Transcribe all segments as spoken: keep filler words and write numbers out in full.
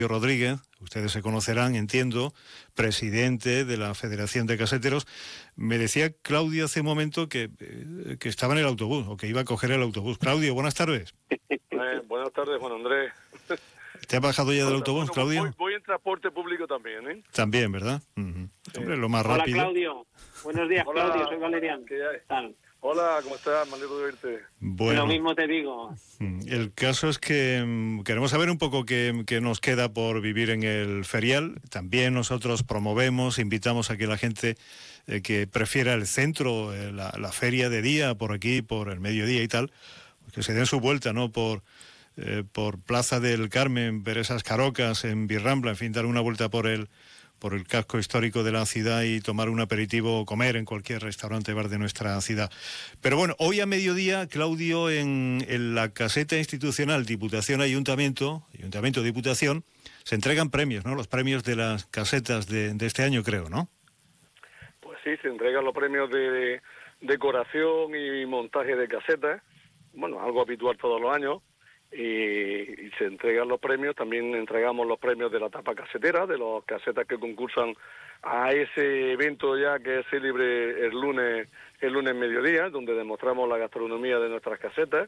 Rodríguez, ustedes se conocerán, entiendo, presidente de la Federación de Caseteros. Me decía Claudio hace un momento que, eh, que estaba en el autobús, o que iba a coger el autobús. Claudio, buenas tardes. Eh, buenas tardes, Juan Andrés. ¿Te has bajado ya del Hola, autobús, bueno, Claudio? Voy, voy en transporte público también, ¿eh? También, ¿verdad? Uh-huh. Sí. Hombre, lo más Hola, rápido. Claudio. Buenos días, Hola, Claudio. Soy Valeriano. ¿qué hay? ¿Qué tal? Hola, ¿cómo estás? Me alegro de verte. Bueno, Lo mismo te digo. el caso es que mm, queremos saber un poco qué, qué nos queda por vivir en el ferial. También nosotros promovemos, invitamos a que la gente eh, que prefiera el centro, eh, la, la feria de día, por aquí, por el mediodía y tal, pues que se den su vuelta, ¿no? Por, eh, por Plaza del Carmen, ver esas carocas en Birrambla, en fin, dar una vuelta por el por el casco histórico de la ciudad y tomar un aperitivo o comer en cualquier restaurante bar de nuestra ciudad. Pero bueno, hoy a mediodía, Claudio, en, en la caseta institucional Diputación-Ayuntamiento, Ayuntamiento-Diputación, se entregan premios, ¿no? Los premios de las casetas de, de este año, creo, ¿no? Pues sí, se entregan los premios de decoración y montaje de casetas, bueno, algo habitual todos los años. Y, y se entregan los premios, también entregamos los premios de la tapa casetera, de los casetas que concursan a ese evento ya que es célebre el lunes, el lunes mediodía, donde demostramos la gastronomía de nuestras casetas.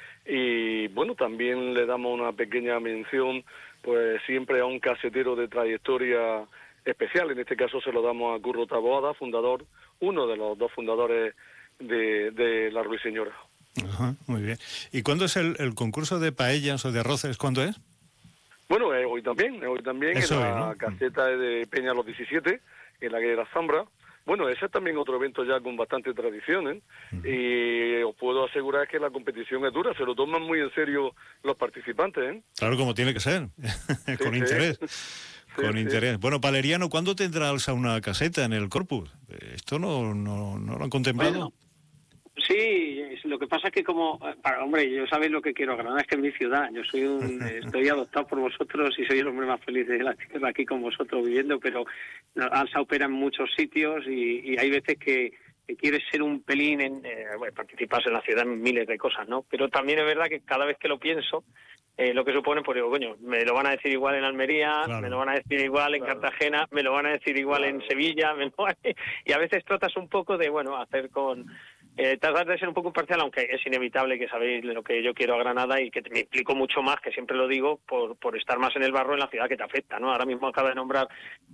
Y bueno, también le damos una pequeña mención, pues siempre a un casetero de trayectoria especial. En este caso se lo damos a Curro Taboada, fundador, uno de los dos fundadores de, de la Ruiseñora. Ajá, muy bien. ¿Y cuándo es el, el concurso de paellas o de arroces? ¿Cuándo es? Bueno, eh, hoy también, hoy también Eso en la es, ¿no? caseta de Peña Los diecisiete, en la calle La Zambra. Bueno, ese es también otro evento ya con bastante tradición, ¿eh? Uh-huh. Y os puedo asegurar que la competición es dura, se lo toman muy en serio los participantes, ¿eh? Claro, como tiene que ser, con sí, interés. Sí. Con sí, interés. sí. Valeriano, Valeriano, ¿cuándo tendrá Alsa una caseta en el Corpus? ¿Esto no, no, no lo han contemplado? Bueno, sí, lo que pasa es que como, para, hombre, yo sabéis lo que quiero, Granada es que es mi ciudad, yo soy un, estoy adoptado por vosotros y soy el hombre más feliz de la tierra aquí con vosotros viviendo, pero Alsa opera en muchos sitios y, y hay veces que, que quieres ser un pelín, en, eh, bueno, participas en la ciudad en miles de cosas, ¿no? Pero también es verdad que cada vez que lo pienso, Eh, lo que supone, pues digo, coño, me lo van a decir igual en Almería, claro. me lo van a decir igual en claro. Cartagena, me lo van a decir igual claro. en Sevilla, me lo van a... y a veces tratas un poco de, bueno, hacer con... Eh, tratar de ser un poco imparcial, aunque es inevitable que sabéis lo que yo quiero a Granada y que me implico mucho más, que siempre lo digo, por, por estar más en el barro en la ciudad que te afecta, ¿no? Ahora mismo acaba de nombrar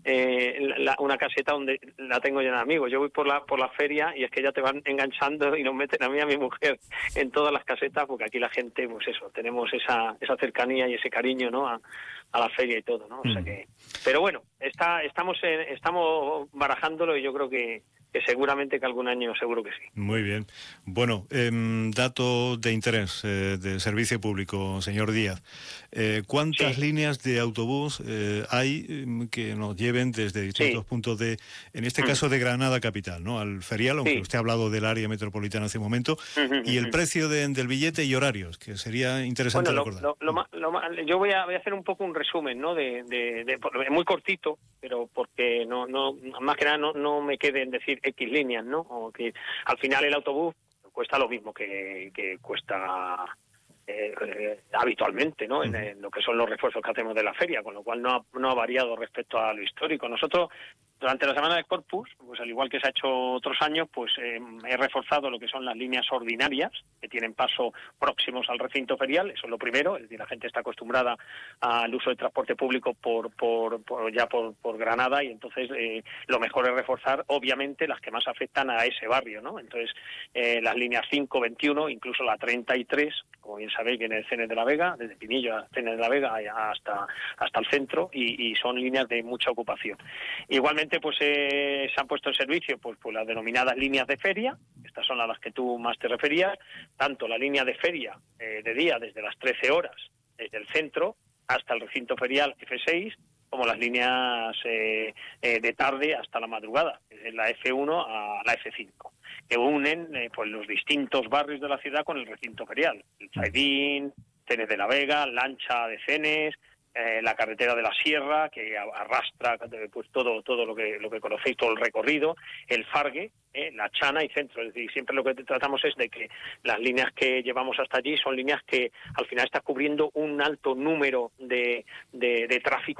eh, la, una caseta donde la tengo llena de amigos. Yo voy por la por la feria y es que ya te van enganchando y nos meten a mí y a mi mujer en todas las casetas, porque aquí la gente, pues eso, tenemos esa esa cercanía y ese cariño, ¿no? A, a la feria y todo, ¿no? O sea que... Pero bueno, está estamos en, estamos barajándolo y yo creo que que seguramente que algún año seguro que sí. Muy bien. Bueno, eh, dato de interés eh, de servicio público, señor Díaz. Eh, ¿Cuántas sí. líneas de autobús eh, hay eh, que nos lleven desde distintos sí. puntos de, en este caso de Granada capital, ¿no? Al ferial, aunque sí. usted ha hablado del área metropolitana hace un momento, uh-huh, y el uh-huh. precio de, del billete y horarios, que sería interesante bueno, recordar. Lo, lo, lo, lo, yo voy a, voy a hacer un poco un resumen, ¿no? De, de, de, de muy cortito, pero porque no, no, más que nada no, no me quede en decir X líneas, ¿no? O que al final el autobús cuesta lo mismo que, que cuesta eh, eh, habitualmente, ¿no? En, en lo que son los refuerzos que hacemos de la feria, con lo cual no ha, no ha variado respecto a lo histórico. Nosotros, durante la semana de Corpus, pues al igual que se ha hecho otros años, pues eh, he reforzado lo que son las líneas ordinarias, que tienen paso próximos al recinto ferial, eso es lo primero, es decir, la gente está acostumbrada al uso del transporte público por, por, por ya por, por Granada, y entonces eh, lo mejor es reforzar, obviamente, las que más afectan a ese barrio, ¿no? Entonces, eh, las líneas cinco, veintiuno, incluso la treinta y tres, como bien sabéis, viene el C N de la Vega, desde Pinillo a C N de la Vega hasta, hasta el centro, y, y son líneas de mucha ocupación. Igualmente, pues eh, se han puesto en servicio pues, pues las denominadas líneas de feria, estas son a las que tú más te referías, tanto la línea de feria eh, de día desde las trece horas, desde el centro hasta el recinto ferial F seis, como las líneas eh, eh, de tarde hasta la madrugada, desde la F uno a la F cinco, que unen eh, pues, los distintos barrios de la ciudad con el recinto ferial, el Chaidín, Cenes de la Vega, Lancha de Cenes, eh, la carretera de la Sierra, que arrastra pues todo todo lo que lo que conocéis, todo el recorrido, el Fargue, eh, la Chana y Centro. Es decir, siempre lo que tratamos es de que las líneas que llevamos hasta allí son líneas que al final están cubriendo un alto número de, de, de tráfico